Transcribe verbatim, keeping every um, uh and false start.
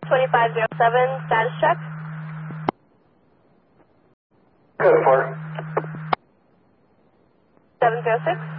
twenty-five zero seven, status check. Code four. seven zero six.